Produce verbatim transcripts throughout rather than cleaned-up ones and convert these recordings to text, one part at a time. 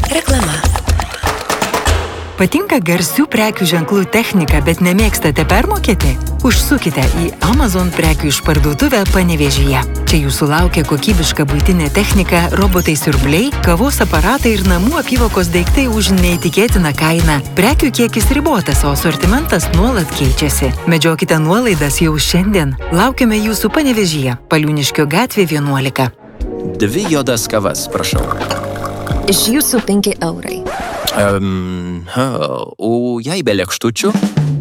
Reklama. Patinka garsių prekių ženklų technika, bet nemėgstate permokėti? Užsukite į Amazon prekių išparduotuvę Panevėžyje. Čia jūsų laukia kokybiška buitinė technika, robotai siurbliai, kavos aparatai ir namų apyvokos daiktai už neįtikėtiną kainą. Prekių kiekis ribotas, o asortimentas nuolat keičiasi. Medžiokite nuolaidas jau šiandien. Laukiame jūsų Panevėžyje, Paliūniškio gatvė vienuolika. Dvi juodas kavas, prašau. Iš jūsų penki eurai. Um, o jei be lėkštučių?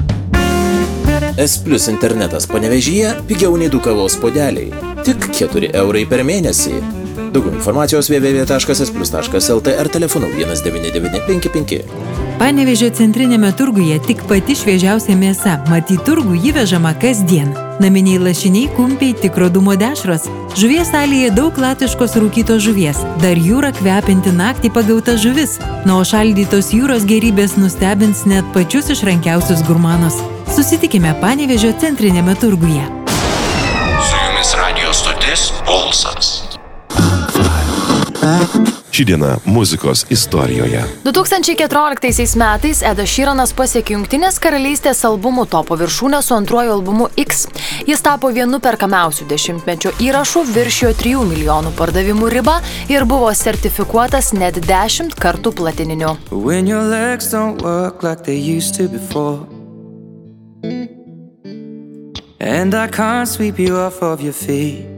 S Plus internetas Panevėžyje pigiau nei du kavos puodeliai. Tik keturi eurai per mėnesį. Daugiau informacijos w w w taškas s plus taškas l t ar telefonu vienas devyni devyni penki penki. Panevėžio centrinėme turguje tik pati šviežiausia mėsa. Mat į turgų įvežama kasdien. Naminiai lašiniai, kumpiai, tikro dūmo dešros. Žuvies salėje daug latviškos rūkytos žuvies. Dar jūra kvepinti naktį pagauta žuvis. Na, o šaldytos jūros gerybės nustebins net pačius išrankiausius gurmanus. Susitikime Panevėžio centrinėme turguje. Su jumis radio stotis Pulsas. Ši diena muzikos istorijoje. du tūkstančiai keturioliktaisiais metais Edas Sheeranas pasiekė Jungtinės karalystės albumų topo viršūnę su antruoju albumu X. Jis tapo vienu perkamiausių dešimtmečio įrašų, viršijo trijų milijonų pardavimų ribą ir buvo sertifikuotas net dešimt kartų platininiu. When your legs don't work like they used to before, and I can't sweep you off of your feet,